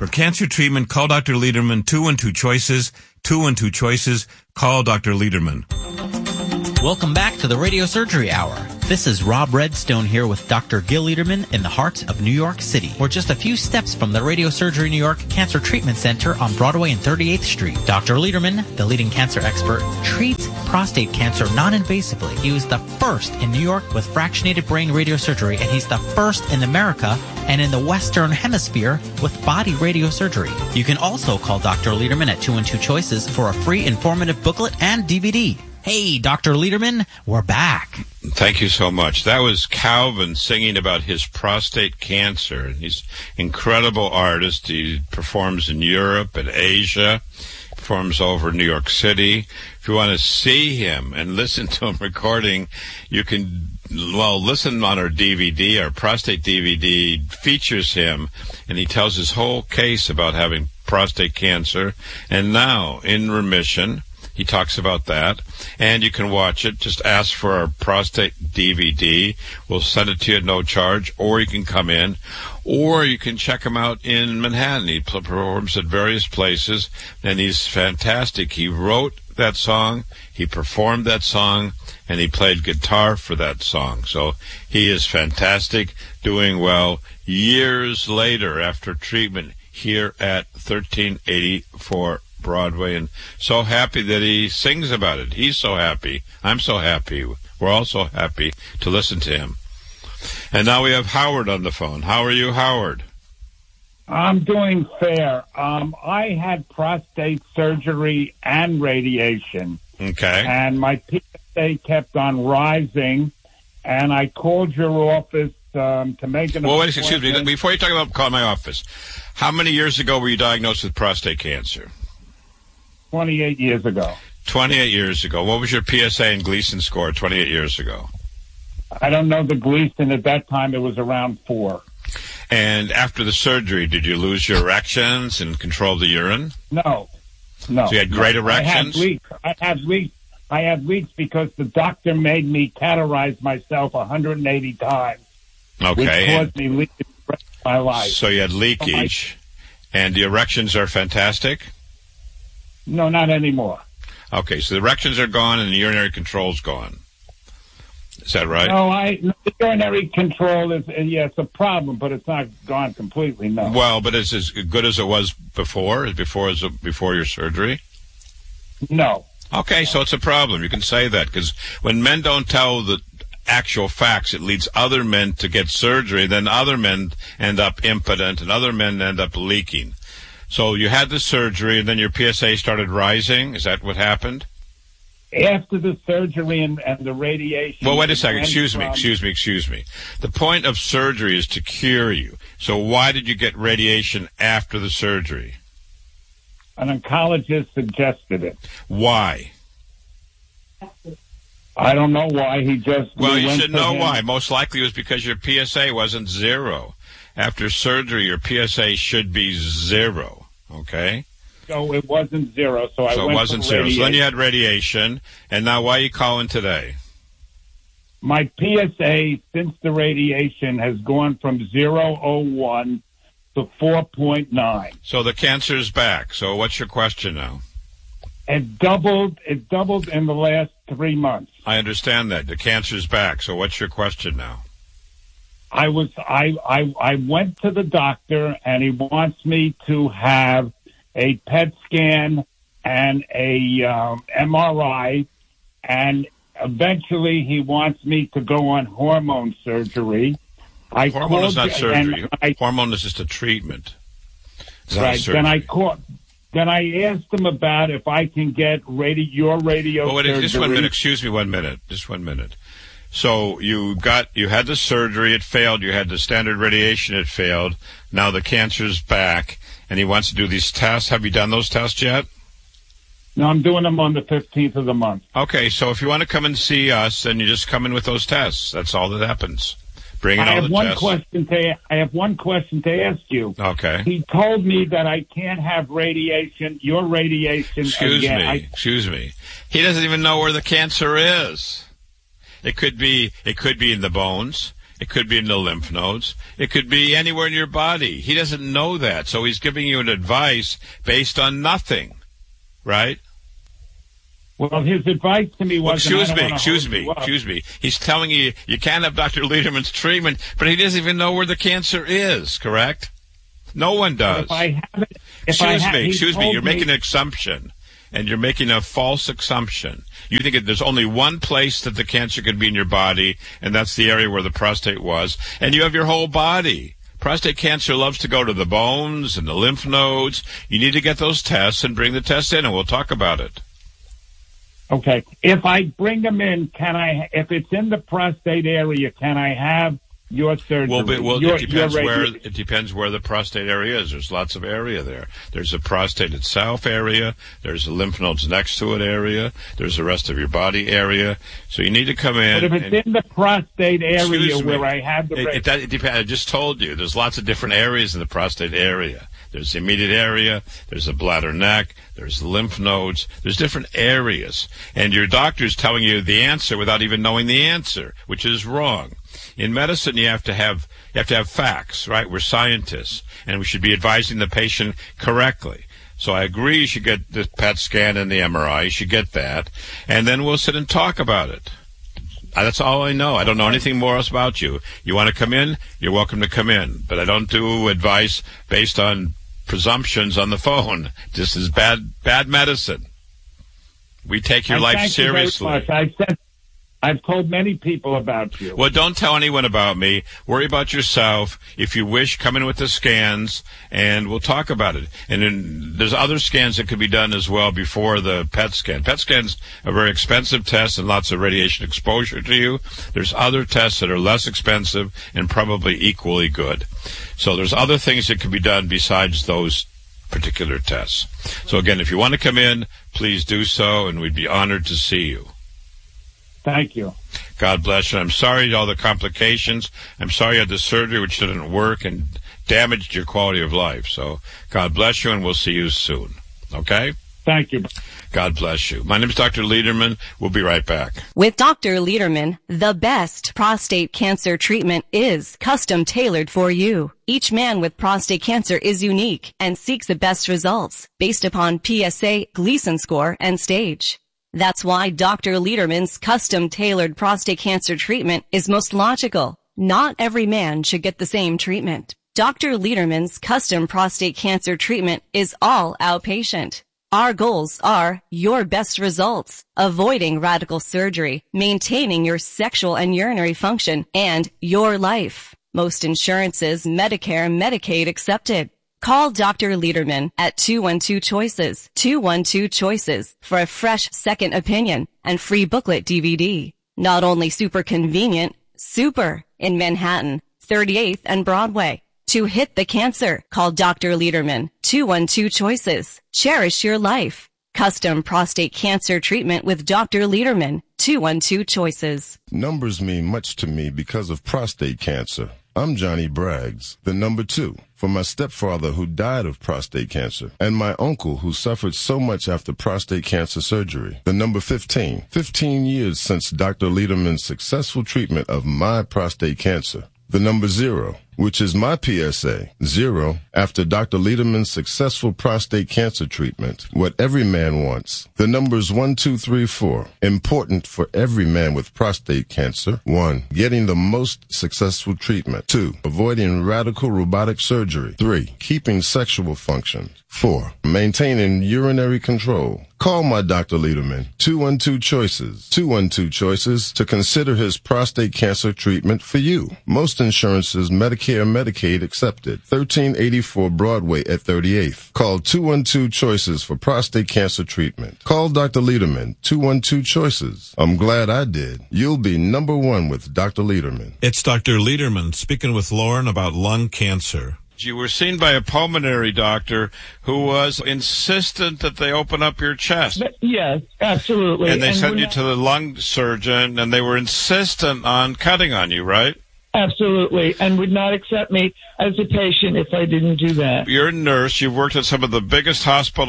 cancer treatment, call Dr. Lederman. 212 choices. 212 choices. Call Dr. Lederman. Welcome back to the Radio Surgery Hour. This is Rob Redstone here with Dr. Gil Lederman in the heart of New York City. We're just a few steps from the Radio Surgery New York Cancer Treatment Center on Broadway and 38th Street. Dr. Lederman, the leading cancer expert, treats prostate cancer non-invasively. He was the first in New York with fractionated brain radiosurgery, and he's the first in America and in the Western Hemisphere with body radiosurgery. You can also call Dr. Lederman at 212 Choices for a free informative booklet and DVD. Hey, Dr. Lederman, we're back. Thank you so much. That was Calvin singing about his prostate cancer. He's an incredible artist. He performs in Europe and Asia, performs over New York City. If you want to see him and listen to him recording, you can, listen on our DVD. Our prostate DVD features him, and he tells his whole case about having prostate cancer and now in remission. He talks about that, and you can watch it. Just ask for our prostate DVD. We'll send it to you at no charge, or you can come in, or you can check him out in Manhattan. He performs at various places, and he's fantastic. He wrote that song, he performed that song, and he played guitar for that song. So he is fantastic, doing well years later after treatment here at 1384 Broadway, and so happy that he sings about it. He's so happy. I'm so happy. We're all so happy to listen to him. And now we have Howard on the phone. How are you, Howard? I'm doing fair. I had prostate surgery and radiation. Okay. And my PSA kept on rising, and I called your office to make an appointment. Well, wait, excuse me. Before you talk about calling my office, how many years ago were you diagnosed with prostate cancer? 28 years ago. 28 years ago. What was your PSA and Gleason score 28 years ago? I don't know the Gleason. At that time, it was around 4. And after the surgery, did you lose your erections and control the urine? No. So you had great erections? I had leaks because the doctor made me cauterize myself 180 times. Okay. Which caused me leakage the rest of my life. So you had leakage, and the erections are fantastic? No, not anymore. Okay, so the erections are gone and the urinary control's gone. Is that right? No, the urinary control is, it's a problem, but it's not gone completely, no. Well, but is it as good as it was before your surgery? No. Okay, so it's a problem. You can say that, because when men don't tell the actual facts, it leads other men to get surgery, then other men end up impotent, and other men end up leaking. So you had the surgery, and then your PSA started rising? Is that what happened? After the surgery and the radiation... Well, wait a second. Excuse me. The point of surgery is to cure you. So why did you get radiation after the surgery? An oncologist suggested it. Why? I don't know why. He just... Well, you should know why. Most likely it was because your PSA wasn't 0. After surgery, your PSA should be 0, okay? So it wasn't 0, so I went it wasn't 0. Radiation. So then you had radiation, and now why are you calling today? My PSA since the radiation has gone from 0.01 to 4.9. So the cancer's back. So what's your question now? It doubled in the last 3 months. I understand that. The cancer's back. So what's your question now? I went to the doctor, and he wants me to have a PET scan and a MRI, and eventually he wants me to go on hormone surgery. Hormone is not surgery. Hormone is just a treatment. It's not surgery. Then I asked him about if I can get your radio surgery. Just 1 minute. Excuse me 1 minute. Just 1 minute. So you had the surgery, it failed. You had the standard radiation, it failed. Now the cancer's back, and he wants to do these tests. Have you done those tests yet? No, I'm doing them on the 15th of the month. Okay, so if you want to come and see us, then you just come in with those tests. That's all that happens. Bring in all the tests. I have one question to ask you. Okay. He told me that I can't have radiation, your radiation. Excuse me. He doesn't even know where the cancer is. It could be in the bones. It could be in the lymph nodes. It could be anywhere in your body. He doesn't know that, so he's giving you an advice based on nothing, right? Well, his advice to me was... Excuse me. He's telling you you can't have Dr. Lederman's treatment, but he doesn't even know where the cancer is, correct? No one does. Excuse me. You're making an assumption, and you're making a false assumption. You think there's only one place that the cancer could be in your body, and that's the area where the prostate was, and you have your whole body. Prostate cancer loves to go to the bones and the lymph nodes. You need to get those tests and bring the tests in, and we'll talk about it. Okay. If I bring them in, if it's in the prostate area, can I have your surgery? It depends where the prostate area is. There's lots of area there. There's the prostate itself area. There's the lymph nodes next to it area. There's the rest of your body area. So you need to come in. But if it's in the prostate area where I have the... It depends. I just told you. There's lots of different areas in the prostate area. There's the immediate area. There's the bladder neck. There's the lymph nodes. There's different areas. And your doctor's telling you the answer without even knowing the answer, which is wrong. In medicine, you have to have facts, right? We're scientists, and we should be advising the patient correctly. So I agree you should get the PET scan and the MRI. You should get that, and then we'll sit and talk about it. That's all I know. I don't know anything more else about you. You want to come in? You're welcome to come in, but I don't do advice based on presumptions on the phone. This is bad medicine. We take your life seriously. Thank you very much. I've told many people about you. Well, don't tell anyone about me. Worry about yourself. If you wish, come in with the scans, and we'll talk about it. And then there's other scans that could be done as well before the PET scan. PET scan's a very expensive test and lots of radiation exposure to you. There's other tests that are less expensive and probably equally good. So there's other things that can be done besides those particular tests. So again, if you want to come in, please do so, and we'd be honored to see you. Thank you. God bless you. I'm sorry for all the complications. I'm sorry you had the surgery which didn't work and damaged your quality of life. So God bless you, and we'll see you soon. Okay? Thank you. God bless you. My name is Dr. Lederman. We'll be right back. With Dr. Lederman, the best prostate cancer treatment is custom tailored for you. Each man with prostate cancer is unique and seeks the best results based upon PSA, Gleason score, and stage. That's why Dr. Lederman's custom-tailored prostate cancer treatment is most logical. Not every man should get the same treatment. Dr. Lederman's custom prostate cancer treatment is all outpatient. Our goals are your best results, avoiding radical surgery, maintaining your sexual and urinary function, and your life. Most insurances, Medicare, Medicaid accepted. Call Dr. Lederman at 212-CHOICES, 212-CHOICES for a fresh second opinion and free booklet DVD. Not only super convenient, super in Manhattan, 38th and Broadway. To hit the cancer, call Dr. Lederman, 212-CHOICES. Cherish your life. Custom prostate cancer treatment with Dr. Lederman, 212-CHOICES. Numbers mean much to me because of prostate cancer. I'm Johnny Braggs, the number 2, for my stepfather who died of prostate cancer, and my uncle who suffered so much after prostate cancer surgery. The number 15, 15 years since Dr. Lederman's successful treatment of my prostate cancer. The number 0, which is my PSA, 0, after Dr. Lederman's successful prostate cancer treatment. What every man wants. The numbers 1, 2, 3, 4. Important for every man with prostate cancer. 1, getting the most successful treatment. 2, avoiding radical robotic surgery. 3, keeping sexual function. 4, maintaining urinary control. Call my Dr. Lederman, 212-CHOICES, 212-CHOICES, to consider his prostate cancer treatment for you. Most insurances, Medicare, Medicaid accepted. 1384 Broadway at 38th. Call 212-CHOICES for prostate cancer treatment. Call Dr. Lederman, 212-CHOICES. I'm glad I did. You'll be number 1 with Dr. Lederman. It's Dr. Lederman speaking with Lauren about lung cancer. You were seen by a pulmonary doctor who was insistent that they open up your chest. Yes, absolutely. And they sent you to the lung surgeon, and they were insistent on cutting on you, right? Absolutely, and would not accept me as a patient if I didn't do that. You're a nurse. You've worked at some of the biggest hospitals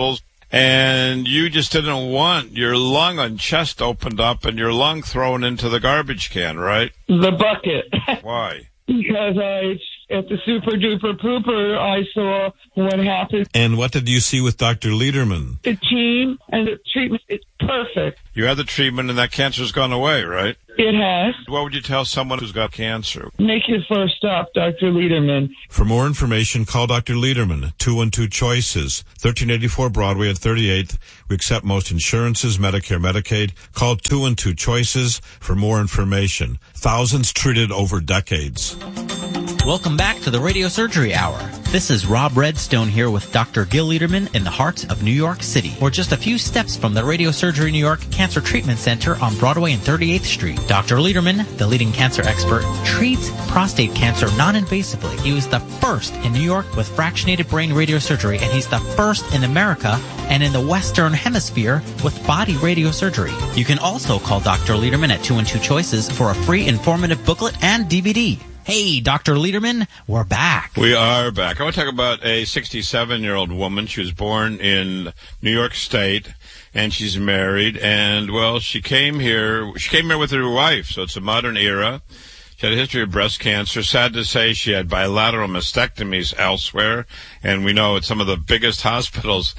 and you just didn't want your lung and chest opened up and your lung thrown into the garbage can, right? The bucket. Why? Because at the Super Duper Pooper, I saw what happened. And what did you see with Dr. Lederman? The team and the treatment is perfect. You had the treatment and that cancer's gone away, right? It has. What would you tell someone who's got cancer? Make your first stop, Dr. Lederman. For more information, call Dr. Lederman, 212-CHOICES, 1384 Broadway at 38th. We accept most insurances, Medicare, Medicaid. Call 212-CHOICES for more information. Thousands treated over decades. Welcome back to the Radio Surgery Hour. This is Rob Redstone here with Dr. Gil Lederman in the heart of New York City. We're just a few steps from the Radio Surgery New York Cancer Treatment Center on Broadway and 38th Street. Dr. Lederman, the leading cancer expert, treats prostate cancer non-invasively. He was the first in New York with fractionated brain radiosurgery, and he's the first in America and in the Western Hemisphere with body radiosurgery. You can also call Dr. Lederman at 212-CHOICES for a free informative booklet and DVD. Hey, Dr. Lederman, we're back. We are back. I want to talk about a 67-year-old woman. She was born in New York State, and she's married. And, well, she came here with her wife, so it's a modern era. She had a history of breast cancer. Sad to say, she had bilateral mastectomies elsewhere, and we know at some of the biggest hospitals,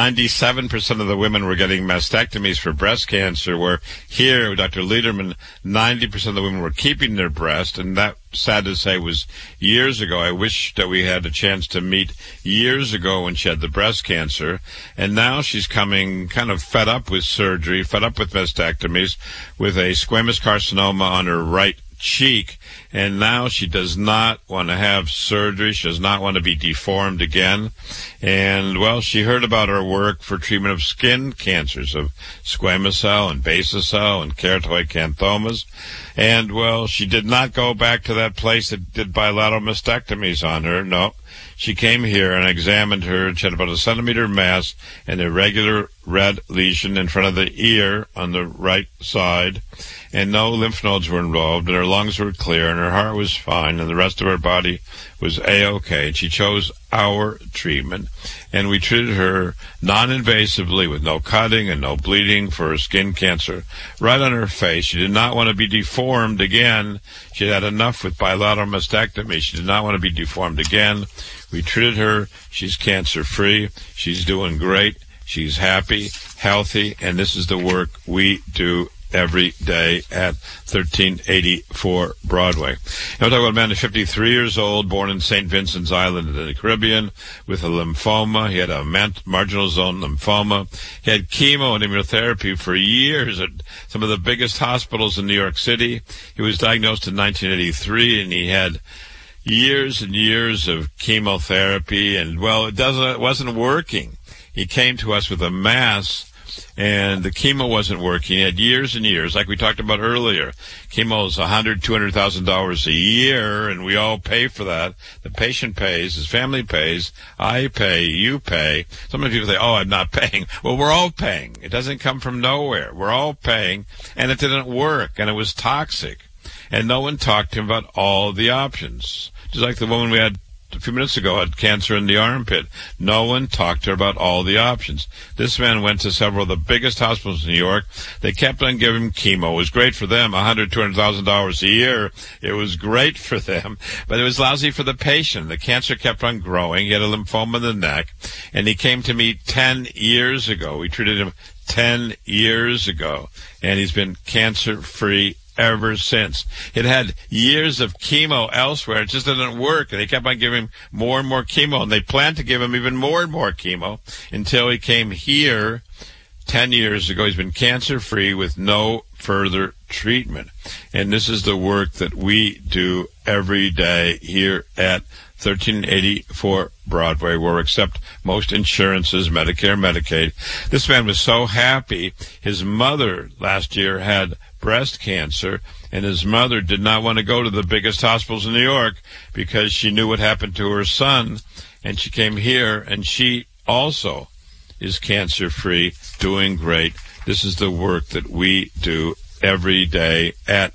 97% of the women were getting mastectomies for breast cancer, where here, Dr. Lederman, 90% of the women were keeping their breast, and that, sad to say, was years ago. I wish that we had a chance to meet years ago when she had the breast cancer, and now she's coming kind of fed up with surgery, fed up with mastectomies, with a squamous carcinoma on her right cheek, and now she does not want to have surgery. She does not want to be deformed again. And, well, she heard about our work for treatment of skin cancers, of squamous cell and basal cell and keratoid xanthomas. And, well, she did not go back to that place that did bilateral mastectomies on her. No. She came here and examined her, and she had about a centimeter mass and a irregular red lesion in front of the ear on the right side, and no lymph nodes were involved, and her lungs were clear, and her heart was fine, and the rest of her body was A-OK. And she chose our treatment, and we treated her non-invasively with no cutting and no bleeding for her skin cancer right on her face. She did not want to be deformed again. She had enough with bilateral mastectomy. She did not want to be deformed again. We treated her. She's cancer-free. She's doing great. She's happy, healthy, and this is the work we do every day at 1384 Broadway. Now we're talking about a man who's 53 years old, born in St. Vincent's Island in the Caribbean, with a lymphoma. He had a marginal zone lymphoma. He had chemo and immunotherapy for years at some of the biggest hospitals in New York City. He was diagnosed in 1983, and he had years and years of chemotherapy, and, well, it wasn't working. He came to us with a mass, and the chemo wasn't working. He had years and years, like we talked about earlier. Chemo is $100,000, $200,000 a year, and we all pay for that. The patient pays, his family pays, I pay, you pay. Some people say, oh, I'm not paying. Well, we're all paying. It doesn't come from nowhere. We're all paying, and it didn't work, and it was toxic. And no one talked to him about all the options. Just like the woman we had a few minutes ago had cancer in the armpit. No one talked to her about all the options. This man went to several of the biggest hospitals in New York. They kept on giving him chemo. It was great for them, $100,000, $200,000 a year. It was great for them, but it was lousy for the patient. The cancer kept on growing. He had a lymphoma in the neck, and he came to me 10 years ago. We treated him 10 years ago, and he's been cancer-free ever since. It had years of chemo elsewhere. It just didn't work. And they kept on giving him more and more chemo. And they planned to give him even more and more chemo until he came here 10 years ago. He's been cancer-free with no further treatment. And this is the work that we do every day here at 1384 Broadway, where we accept most insurances, Medicare, Medicaid. This man was so happy. His mother last year had breast cancer, and his mother did not want to go to the biggest hospitals in New York because she knew what happened to her son, and she came here, and she also is cancer-free, doing great. This is the work that we do every day at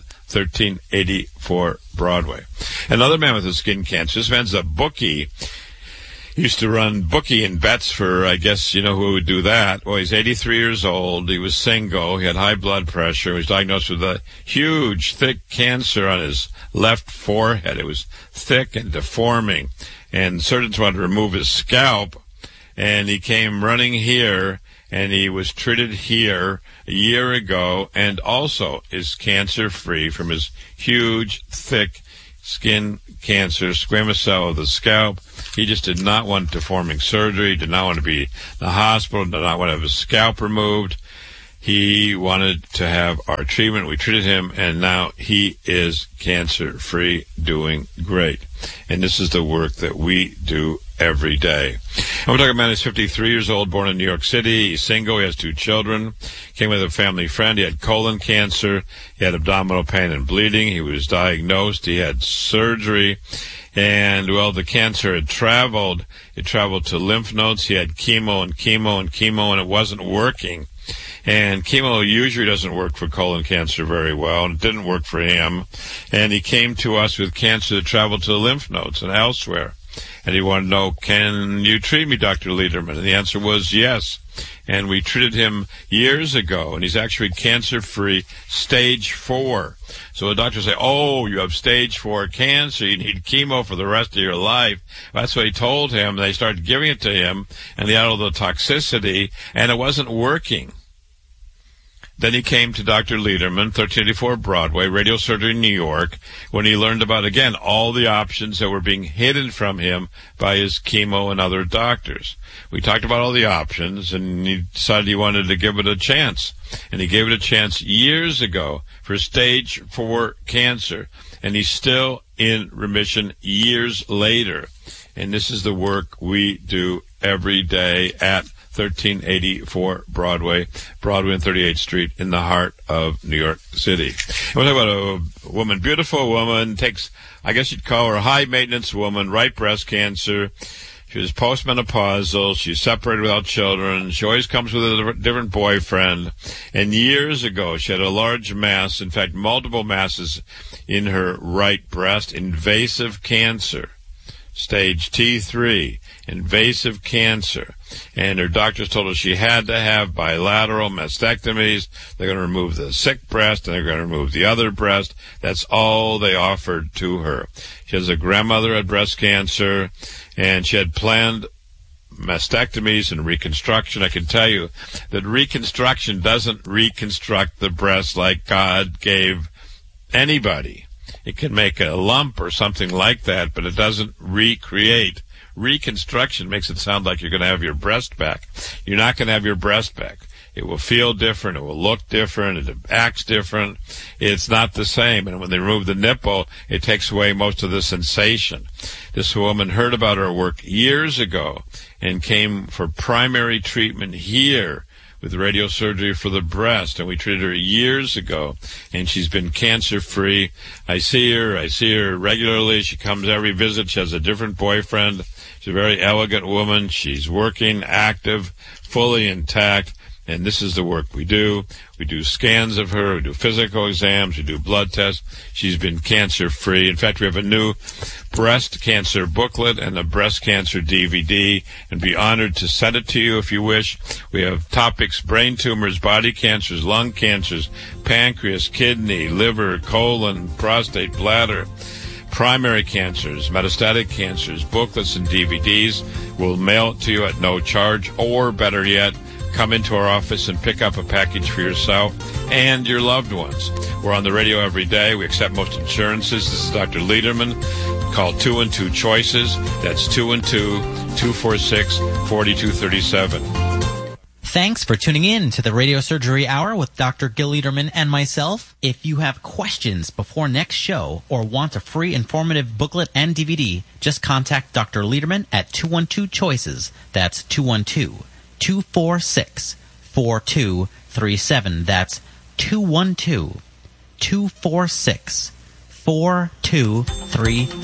1384 Broadway. Another man with a skin cancer. This man's a bookie. He used to run bookie and bets for, I guess, you know who would do that. Well, he's 83 years old. He was single. He had high blood pressure. He was diagnosed with a huge, thick cancer on his left forehead. It was thick and deforming. And surgeons wanted to remove his scalp. And he came running here, and he was treated here a year ago, and also is cancer-free from his huge, thick skin cancer, squamous cell of the scalp. He just did not want deforming surgery, did not want to be in the hospital, did not want to have his scalp removed. He wanted to have our treatment. We treated him, and now he is cancer-free, doing great. And this is the work that we do every day. And we're talking about a man who's 53 years old, born in New York City. He's single. He has 2 children. Came with a family friend. He had colon cancer. He had abdominal pain and bleeding. He was diagnosed. He had surgery. And, well, the cancer had traveled. It traveled to lymph nodes. He had chemo and chemo and chemo, and it wasn't working. And chemo usually doesn't work for colon cancer very well, and it didn't work for him. And he came to us with cancer that traveled to the lymph nodes and elsewhere. And he wanted to know, can you treat me, Dr. Lederman? And the answer was yes. And we treated him years ago, and he's actually cancer-free, stage 4. So the doctors say, oh, you have stage 4 cancer, you need chemo for the rest of your life. That's what he told him. They started giving it to him, and he had all the toxicity, and it wasn't working. Then he came to Dr. Lederman, 1384 Broadway, radio surgery in New York, when he learned about, again, all the options that were being hidden from him by his chemo and other doctors. We talked about all the options, and he decided he wanted to give it a chance. And he gave it a chance years ago for stage 4 cancer, and he's still in remission years later. And this is the work we do every day at 1384 Broadway and 38th Street in the heart of New York City. We're talking about a woman, beautiful woman, takes, I guess you'd call her a high-maintenance woman, right breast cancer. She was postmenopausal. She's separated without children. She always comes with a different boyfriend. And years ago, she had a large mass, in fact, multiple masses in her right breast, invasive cancer, stage T3, invasive cancer. And her doctors told her she had to have bilateral mastectomies. They're going to remove the sick breast, and they're going to remove the other breast. That's all they offered to her. She has a grandmother had breast cancer, and she had planned mastectomies and reconstruction. I can tell you that reconstruction doesn't reconstruct the breast like God gave anybody. It can make a lump or something like that, but it doesn't recreate. Reconstruction makes it sound like you're going to have your breast back. You're not going to have your breast back. It will feel different. It will look different. It acts different. It's not the same. And when they remove the nipple, it takes away most of the sensation. This woman heard about our work years ago and came for primary treatment here with radiosurgery for the breast, and we treated her years ago, and she's been cancer-free. I see her regularly. She comes every visit. She has a different boyfriend. She's a very elegant woman. She's working, active, fully intact, and this is the work we do. We do scans of her. We do physical exams. We do blood tests. She's been cancer-free. In fact, we have a new breast cancer booklet and a breast cancer DVD, and be honored to send it to you if you wish. We have topics: brain tumors, body cancers, lung cancers, pancreas, kidney, liver, colon, prostate, bladder, primary cancers, metastatic cancers, booklets and DVDs. We'll mail it to you at no charge, or better yet, come into our office and pick up a package for yourself and your loved ones. We're on the radio every day. We accept most insurances. This is Dr. Lederman. Call 212-CHOICES. That's 212-246-4237. Thanks for tuning in to the Radio Surgery Hour with Dr. Gil Lederman and myself. If you have questions before next show or want a free informative booklet and DVD, just contact Dr. Lederman at 212-CHOICES. That's 212-246-4237. That's 212-246-4237.